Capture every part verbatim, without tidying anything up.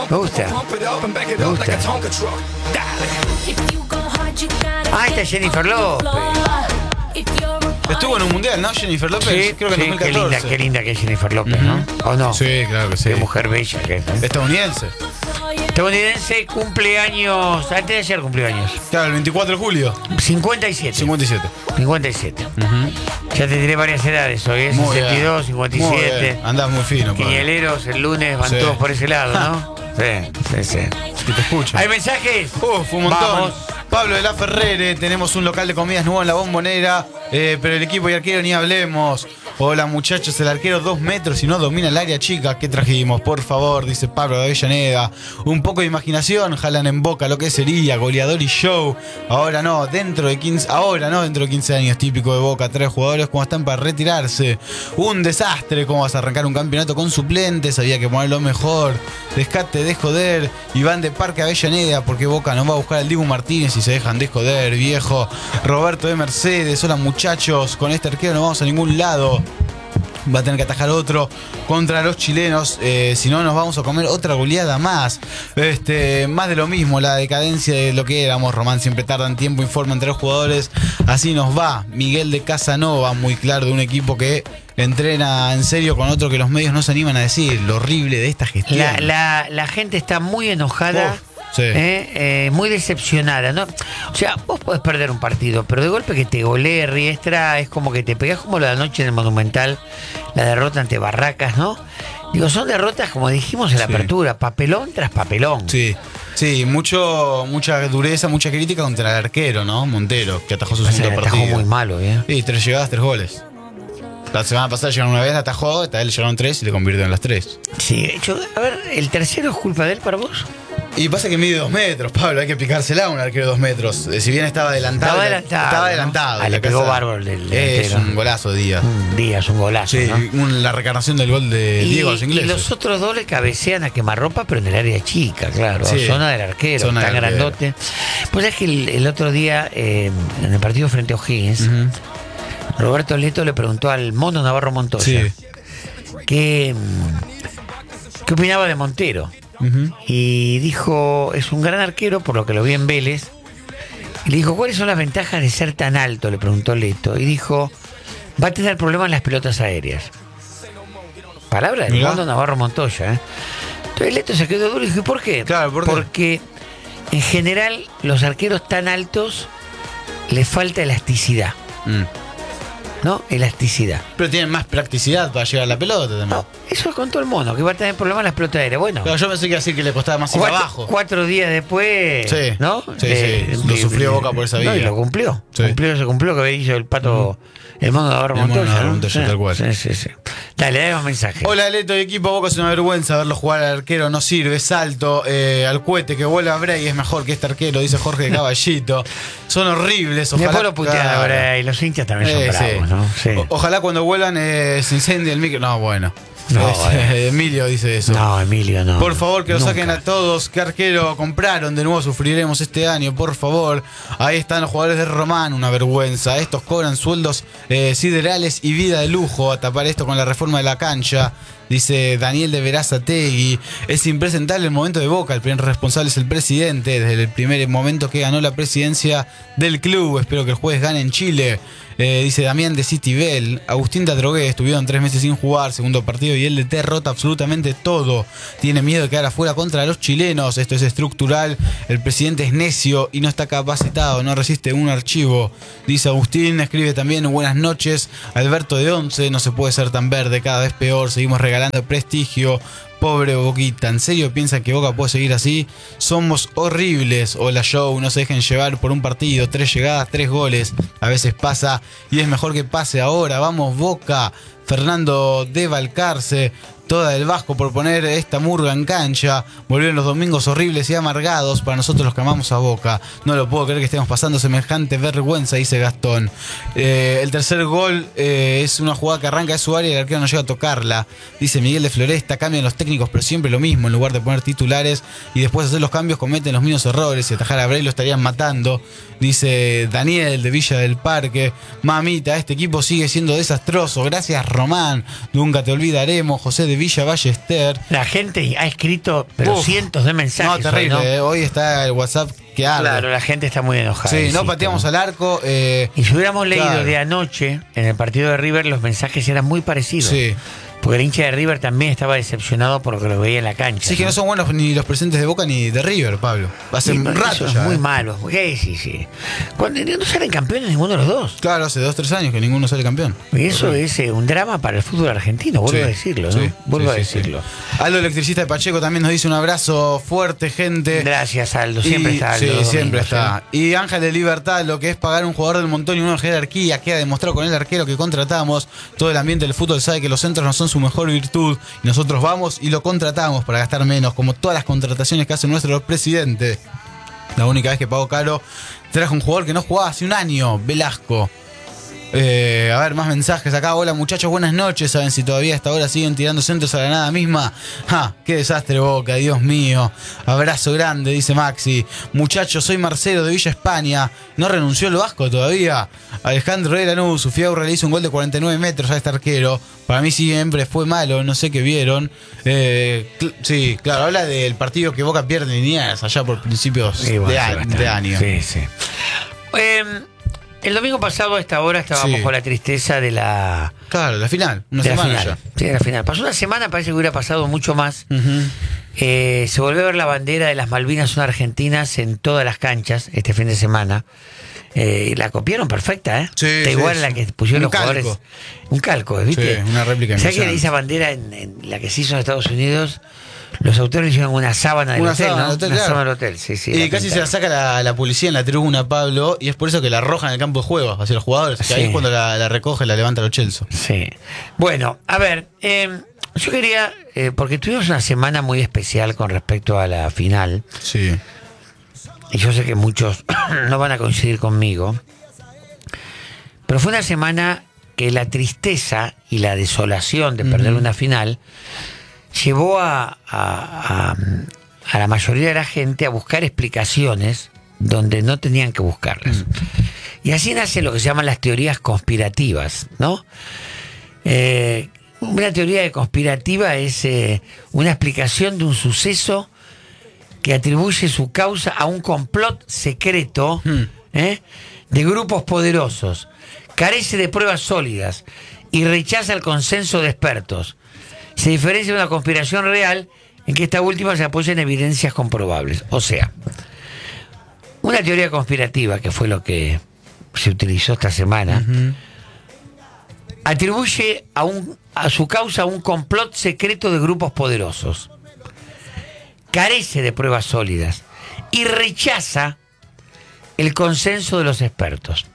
Me gusta. Me gusta. Ah, esta es Jennifer López. Estuvo en un mundial, ¿no? Jennifer López. Sí, creo que en sí, dos mil qué catorce. linda, qué linda que es Jennifer López, ¿no? Uh-huh. ¿O no? Sí, claro que sí. Qué mujer bella que es, ¿no? Estadounidense. Estadounidense, cumpleaños. Antes de ayer cumplió años. Claro, el veinticuatro de julio. cincuenta y siete. cincuenta y siete. cincuenta y siete. Uh-huh. Ya te tiré varias edades hoy, ¿eh? Muy sesenta y dos, bien. cincuenta y Muy siete. bien. Andás muy fino, Pablo. Quiñeleros, el lunes van Sí. todos por ese lado, ¿no? Sí, sí, sí. Que te escucho. ¿Hay mensajes? Uf, un montón. Vamos. Pablo de la Ferrere, tenemos un local de comidas nuevo en la Bombonera, eh, pero el equipo y arquero ni hablemos. Hola muchachos, el arquero dos metros y no domina el área chica. ¿Qué trajimos? Por favor, dice Pablo de Avellaneda. Un poco de imaginación, jalan en boca lo que sería goleador y show. Ahora no, dentro de quince, ahora no, dentro de quince años, típico de Boca. Tres jugadores como están para retirarse. Un desastre, cómo vas a arrancar un campeonato con suplentes. Había que ponerlo mejor. Descate de joder. Y van de Parque Avellaneda porque Boca no va a buscar al Dibu Martínez y se dejan de joder, viejo. Roberto de Mercedes, hola muchachos, con este arquero no vamos a ningún lado. Va a tener que atajar otro contra los chilenos, eh, si no nos vamos a comer otra goleada más. Este, más de lo mismo, la decadencia de lo que éramos. Román siempre tarda en tiempo, informa entre los jugadores. Así nos va. Miguel de Casanova, muy claro, de un equipo que entrena en serio con otro que los medios no se animan a decir. Lo horrible de esta gestión. La, la, la gente está muy enojada. Uf. Sí. Eh, eh, muy decepcionada, ¿no? O sea, vos podés perder un partido, pero de golpe que te golee Riestra es como que te pegás como la noche en el Monumental, la derrota ante Barracas, ¿no? Digo, son derrotas, como dijimos en la Sí. apertura, papelón tras papelón. Sí, sí, mucho, mucha dureza, mucha crítica contra el arquero, ¿no? Montero, que atajó su O sea, segundo atajó partido. muy malo, ¿eh? Sí, tres llegadas, tres goles. La semana pasada llegaron una vez, la atajó, esta vez le llegaron tres y le convirtió en las tres. Sí, yo, a ver, ¿el tercero es culpa de él para vos? Y pasa que mide dos metros, Pablo, hay que picársela a un arquero de dos metros. Eh, Si bien estaba adelantado. Estaba adelantado, Estaba ¿no? adelantado. Ah, le La pegó casa- bárbaro el- el Es delantero. un golazo de Díaz. Un día es un golazo, Sí, ¿no? un- la reencarnación del gol de Y, Diego a los y ingleses. los otros dos le cabecean a quemarropa, pero en el área chica, claro. Sí. Zona del arquero, Zona tan del arquero. grandote. Pues es que el, el otro día, eh, en el partido frente a O'Higgins, Ujú. Roberto Leto le preguntó al Mono Navarro Montoya Sí. qué, mm, qué opinaba de Montero. Ujú. Y dijo, es un gran arquero, por lo que lo vi en Vélez. Y le dijo, ¿cuáles son las ventajas de ser tan alto? Le preguntó Leto. Y dijo, va a tener problemas en las pelotas aéreas. Palabra del Mirá. Mono Navarro Montoya, ¿eh? Entonces Leto se quedó duro y dijo, ¿por qué? Claro, ¿por qué? Porque en general los arqueros tan altos les falta elasticidad, Mm. ¿no? Elasticidad. Pero tienen más practicidad para llegar a la pelota también. No, eso contó el Mono, que va a tener problemas en las pelotas aéreas. Bueno, Claro, yo pensé que así que le costaba más ir cuatro, abajo. cuatro días después, Sí, ¿no? sí, sí, lo sufrió Boca por esa No, y vía. lo cumplió. Sí. Cumplió, se cumplió que había dicho el pato, el Mono Navarro El Mono Montoya. Navarro ¿no? Montoya, Sí, tal cual. Sí, sí, sí. Dale, dale un mensaje. Hola, Leto y equipo Boca, es una vergüenza verlo jugar al arquero, no sirve, salto, eh, al cohete que vuela a Bray es mejor que este arquero, dice Jorge de Caballito. Son horribles, ojalá. Después lo putean Claro. ahora y los hinchas también son Eh, bravos, sí. ¿no? Sí. O- ojalá cuando vuelan eh, se incendie el micro. No, bueno. No, Es- bueno. Emilio dice eso. No, Emilio, no. Por favor, que lo Nunca. saquen a todos. ¿Qué arquero compraron? De nuevo sufriremos este año, por favor. Ahí están los jugadores de Román, una vergüenza. Estos cobran sueldos eh, siderales y vida de lujo. A tapar esto con la reforma de la cancha. Dice Daniel de Verazategui. Es impresentable el momento de Boca. El primer responsable es el presidente. Desde el primer momento que ganó la presidencia del club. Espero que el jueves gane en Chile. Eh, dice Damián de Citibel. Agustín Tadrogué, estuvieron tres meses sin jugar, segundo partido, y él le derrota absolutamente todo. Tiene miedo de quedar afuera contra los chilenos. Esto es estructural. El presidente es necio y no está capacitado, no resiste un archivo. Dice Agustín. Escribe también: buenas noches, Alberto de Once. No se puede ser tan verde, cada vez peor. Seguimos regalando prestigio. Pobre Boquita, ¿en serio piensan que Boca puede seguir así? Somos horribles. Hola Show, no se dejen llevar por un partido. Tres llegadas, tres goles. A veces pasa y es mejor que pase ahora. Vamos Boca. Fernando de Valcarce. Toda el Vasco por poner esta murga en cancha. Volvieron los domingos horribles y amargados para nosotros los que amamos a Boca. No lo puedo creer que estemos pasando semejante vergüenza, dice Gastón. Eh, el tercer gol eh, es una jugada que arranca de su área y el arquero no llega a tocarla. Dice Miguel de Floresta. Cambian los técnicos, pero siempre lo mismo. En lugar de poner titulares y después hacer los cambios, cometen los mismos errores. Si atajar a Bray lo estarían matando. Dice Daniel de Villa del Parque. Mamita, este equipo sigue siendo desastroso. Gracias Román. Nunca te olvidaremos. José de de Villa Ballester. La gente ha escrito pero Uf, cientos de mensajes. No, terrible. Hoy, ¿no? Eh. Hoy está el WhatsApp que arde. Claro, la gente está muy enojada. Sí, insisto, no pateamos ¿no? al arco. Eh, Y si hubiéramos leído claro. de anoche, en el partido de River, los mensajes eran muy parecidos. Sí. Porque el hincha de River también estaba decepcionado por lo que lo veía en la cancha. Sí, es que no son buenos ni los presentes de Boca ni de River, Pablo. Hace Sí, un no, rato son ya. muy eh. malos. ¿Qué? Sí, sí. Cuando no salen campeones ninguno de los dos. Claro, hace dos, tres años que ninguno sale campeón. Y eso es eh, un drama para el fútbol argentino, vuelvo Sí, a decirlo, ¿no? sí, vuelvo sí, a sí, decirlo. sí. Aldo Electricista de Pacheco también nos dice un abrazo fuerte, gente. Gracias, Aldo. Siempre Y- está Aldo. Sí, los siempre domingos, está. Y Ángel de Libertad, lo que es pagar un jugador del montón y uno de jerarquía, queda demostrado con el arquero que contratamos. Todo el ambiente del fútbol sabe que los centros no son su mejor virtud. Y nosotros vamos y lo contratamos para gastar menos, como todas las contrataciones que hace nuestro presidente. La única vez que pagó caro, trajo un jugador que no jugaba hace un año, Velasco. Eh, a ver, más mensajes acá. Hola muchachos, buenas noches. Saben si todavía hasta ahora siguen tirando centros a la nada misma. ¡Ja! ¡Qué desastre, Boca! Dios mío. Abrazo grande, dice Maxi. Muchachos, soy Marcelo de Villa España. ¿No renunció el Vasco todavía? Alejandro de Lanús, su Fiaurra le hizo un gol de cuarenta y nueve metros a este arquero. Para mí siempre fue malo, no sé qué vieron. Eh, cl- sí, claro, habla del partido que Boca pierde en Liniers allá por principios Sí, bueno, de, a- bastante. de año. Sí, sí. Eh, el domingo pasado a esta hora estábamos Sí. con la tristeza de la, Claro, la final, una de la semana final. ya. Sí, de la final. Pasó una semana, parece que hubiera pasado mucho más. Ujú. Eh, se volvió a ver la bandera de las Malvinas son argentinas en todas las canchas este fin de semana. Eh, la copiaron perfecta, ¿eh? Sí, Está sí, igual sí. a la que pusieron Un los calco. jugadores. Un calco, ¿viste? Sí, una réplica ¿Sabes que impresionante. esa bandera en, en la que se hizo en Estados Unidos? Los autores hicieron una sábana del Una hotel, sábana ¿no? del hotel, una claro. sábana del hotel, sí, sí. Y la casi se la pintaron. saca la, la policía en la tribuna, Pablo, y es por eso que la arrojan en el campo de juego hacia los jugadores. Que Sí. ahí es cuando la, la recoge, la levanta los Chelsea. Sí. Bueno, a ver, eh, yo quería, eh, porque tuvimos una semana muy especial con respecto a la final, Sí. y yo sé que muchos no van a coincidir conmigo, pero fue una semana que la tristeza y la desolación de perder Ujú. una final llevó a, a, a- a la mayoría de la gente a buscar explicaciones donde no tenían que buscarlas. Y así nacen lo que se llaman las teorías conspirativas, ¿no? Eh, una teoría de conspirativa es eh, una explicación de un suceso que atribuye su causa a un complot secreto Hmm. ¿eh? de grupos poderosos, carece de pruebas sólidas y rechaza el consenso de expertos. Se diferencia de una conspiración real en que esta última se apoya en evidencias comprobables. O sea, una teoría conspirativa, que fue lo que se utilizó esta semana, Ujú. atribuye a, un, a su causa un complot secreto de grupos poderosos, carece de pruebas sólidas y rechaza el consenso de los expertos.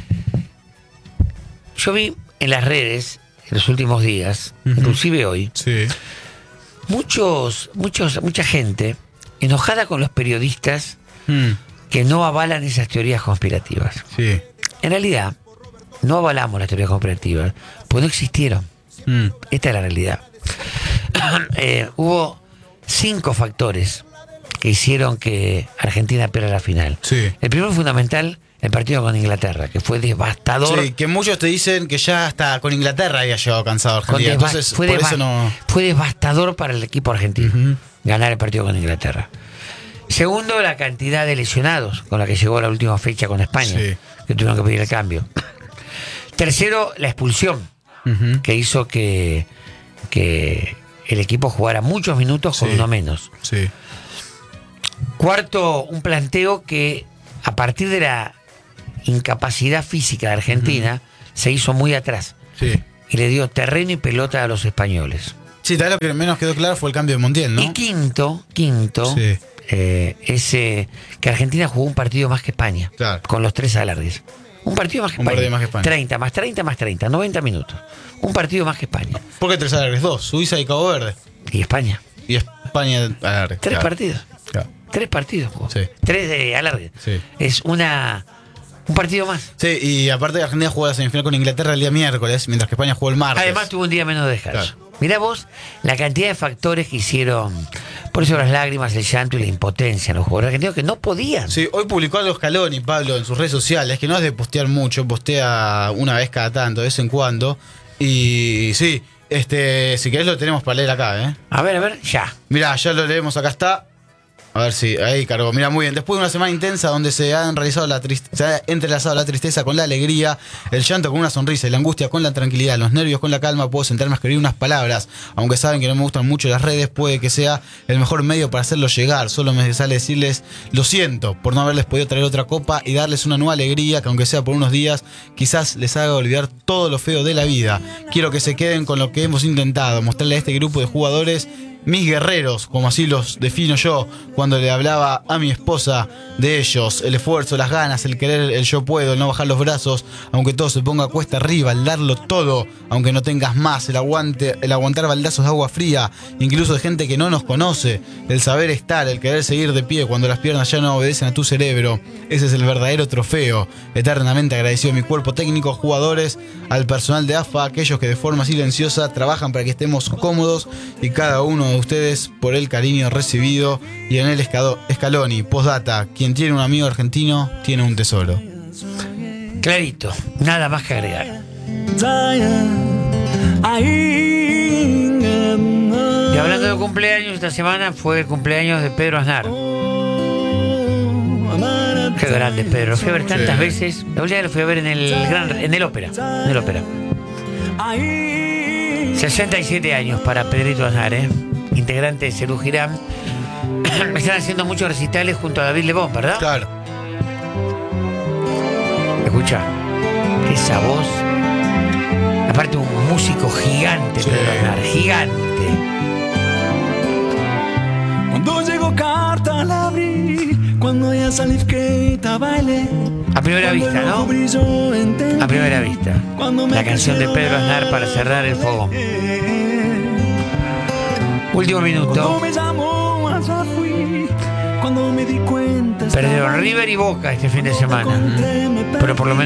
Yo vi en las redes en los últimos días, Ujú. inclusive hoy, Sí. muchos, muchos, mucha gente enojada con los periodistas Mm. que no avalan esas teorías conspirativas. Sí. En realidad, no avalamos las teorías conspirativas, pues no existieron. Mm. Esta es la realidad. Eh, hubo cinco factores que hicieron que Argentina pierda la final. Sí. El primero fundamental, el partido con Inglaterra, que fue devastador. Sí, que muchos te dicen que ya hasta con Inglaterra había llegado cansado Con Argentina. deva- Entonces, fue, por deva- eso no. fue devastador para el equipo argentino Ujú. ganar el partido con Inglaterra. Segundo, la cantidad de lesionados con la que llegó la última fecha con España, Sí. que tuvieron que pedir el cambio. Tercero, la expulsión, Ujú. que hizo que, que el equipo jugara muchos minutos con Sí. uno menos. Sí. Cuarto, un planteo que a partir de la incapacidad física de Argentina se hizo muy atrás Sí. y le dio terreno y pelota a los españoles. Sí, tal vez lo que menos quedó claro fue el cambio de Montiel, ¿no? Y quinto, quinto, Sí. eh, es eh, que Argentina jugó un partido más que España, Claro. con los tres alargues. Un partido más que Un España. partido más que España. treinta más treinta más treinta, noventa minutos. Un partido más que España. ¿Por qué tres alargues? Dos, Suiza y Cabo Verde. Y España. Y España alargues. Tres Claro. partidos. Claro. Tres partidos jugó. Sí. Tres de alargue. Sí. Es una un partido más. Sí, y aparte Argentina jugó la semifinal con Inglaterra el día miércoles, mientras que España jugó el martes. Además tuvo un día menos de descanso. Claro. Mirá vos la cantidad de factores que hicieron, por eso las lágrimas, el llanto y la impotencia en los jugadores argentinos que no podían. Sí, hoy publicó algo Scaloni, Pablo, en sus redes sociales, que no es de postear mucho, postea una vez cada tanto, de vez en cuando. Y sí, este, si querés lo tenemos para leer acá, ¿eh? A ver, a ver, ya. Mirá, ya lo leemos, acá está. A ver si, ahí cargó. Mira, muy bien. Después de una semana intensa donde se han realizado la triste- se ha entrelazado la tristeza con la alegría, el llanto con una sonrisa y la angustia con la tranquilidad, los nervios con la calma, puedo sentarme a escribir unas palabras. Aunque saben que no me gustan mucho las redes, puede que sea el mejor medio para hacerlos llegar. Solo me sale decirles lo siento por no haberles podido traer otra copa y darles una nueva alegría que aunque sea por unos días, quizás les haga olvidar todo lo feo de la vida. Quiero que se queden con lo que hemos intentado, mostrarle a este grupo de jugadores mis guerreros, como así los defino yo, cuando le hablaba a mi esposa de ellos, el esfuerzo, las ganas, el querer, el yo puedo, el no bajar los brazos, aunque todo se ponga cuesta arriba, el darlo todo, aunque no tengas más, el aguante, el aguantar baldazos de agua fría, incluso de gente que no nos conoce, el saber estar, el querer seguir de pie cuando las piernas ya no obedecen a tu cerebro, ese es el verdadero trofeo. Eternamente agradecido a mi cuerpo técnico, jugadores, al personal de A F A, aquellos que de forma silenciosa trabajan para que estemos cómodos y cada uno de ustedes por el cariño recibido. Y en el Scaloni, postdata, quien tiene un amigo argentino tiene un tesoro. Clarito, nada más que agregar. Y hablando de cumpleaños, esta semana fue el cumpleaños de Pedro Aznar. Qué grande Pedro, lo fui a ver tantas Sí. veces. La última vez lo fui a ver en el gran, en el ópera, en el ópera. sesenta y siete años para Pedrito Aznar, ¿eh? Integrante de Serú Girán. Me están haciendo muchos recitales junto a David Lebón, ¿verdad? Claro. Escucha, esa voz. Aparte un músico gigante, Sí. Pedro Aznar, gigante. Cuando llegó carta la abrí, cuando ella salió que bailé. A primera vista, ¿no? A primera vista. La canción de Pedro Aznar para cerrar el fogón. Último minuto. Perdieron River y Boca este fin de semana. Pero por lo menos